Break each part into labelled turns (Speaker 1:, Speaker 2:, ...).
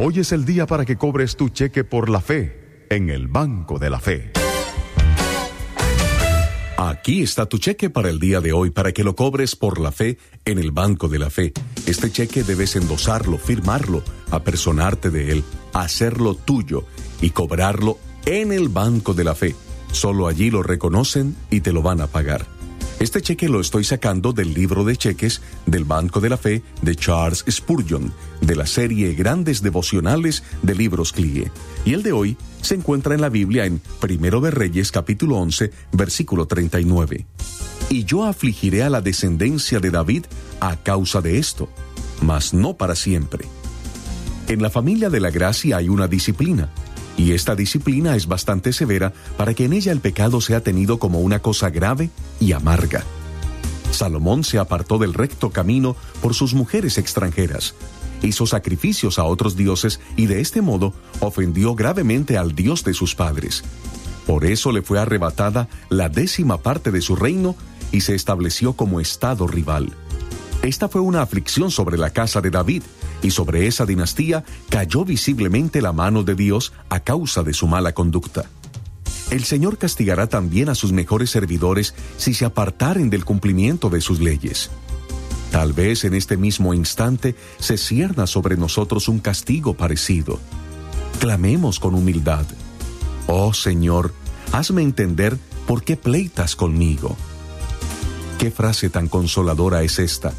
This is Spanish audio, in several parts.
Speaker 1: Hoy es el día para que cobres tu cheque por la fe en el Banco de la Fe.
Speaker 2: Aquí está tu cheque para el día de hoy para que lo cobres por la fe en el Banco de la Fe. Este cheque debes endosarlo, firmarlo, apersonarte de él, hacerlo tuyo y cobrarlo en el Banco de la Fe. Solo allí lo reconocen y te lo van a pagar. Este cheque lo estoy sacando del libro de cheques del Banco de la Fe de Charles Spurgeon, de la serie Grandes Devocionales de Libros CLIE. Y el de hoy se encuentra en la Biblia en 1 de Reyes, capítulo 11, versículo 39. Y yo afligiré a la descendencia de David a causa de esto, mas no para siempre. En la familia de la gracia hay una disciplina, y esta disciplina es bastante severa para que en ella el pecado sea tenido como una cosa grave y amarga. Salomón se apartó del recto camino por sus mujeres extranjeras, hizo sacrificios a otros dioses y de este modo ofendió gravemente al Dios de sus padres. Por eso le fue arrebatada la 10ª parte de su reino y se estableció como estado rival. Esta fue una aflicción sobre la casa de David, y sobre esa dinastía cayó visiblemente la mano de Dios a causa de su mala conducta. El Señor castigará también a sus mejores servidores si se apartaren del cumplimiento de sus leyes. Tal vez en este mismo instante se cierna sobre nosotros un castigo parecido. Clamemos con humildad: oh Señor, hazme entender por qué pleitas conmigo. ¿Qué frase tan consoladora es esta?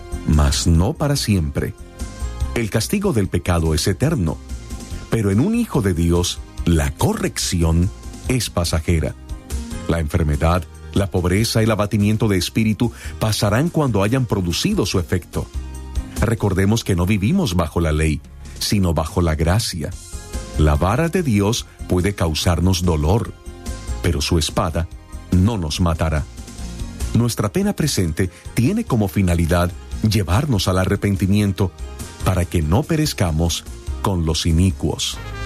Speaker 2: Mas no para siempre. El castigo del pecado es eterno, pero en un hijo de Dios, la corrección es pasajera. La enfermedad, la pobreza y el abatimiento de espíritu pasarán cuando hayan producido su efecto. Recordemos que no vivimos bajo la ley, sino bajo la gracia. La vara de Dios puede causarnos dolor, pero su espada no nos matará. Nuestra pena presente tiene como finalidad llevarnos al arrepentimiento para que no perezcamos con los inicuos.